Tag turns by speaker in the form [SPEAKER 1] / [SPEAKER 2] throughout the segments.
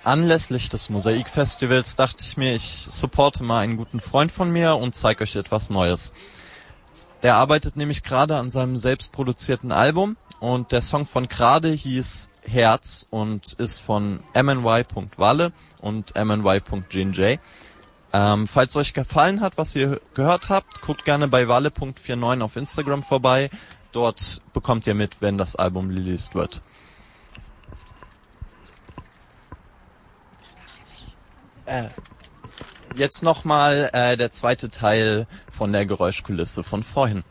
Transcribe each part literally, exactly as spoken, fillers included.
[SPEAKER 1] Anlässlich des Mosaik-Festivals dachte ich mir, ich supporte mal einen guten Freund von mir und zeige euch etwas Neues. Der arbeitet nämlich gerade an seinem selbst produzierten Album und der Song von gerade hieß Herz und ist von m n y punkt walle und m n y punkt ginjay. Ähm, falls euch gefallen hat, was ihr gehört habt, guckt gerne bei walle punkt neunundvierzig auf Instagram vorbei. Dort bekommt ihr mit, wenn das Album released wird. Äh, jetzt nochmal äh, der zweite Teil von der Geräuschkulisse von vorhin.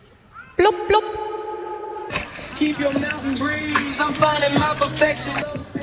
[SPEAKER 2] Keep your mountain breeze, I'm finding my perfection.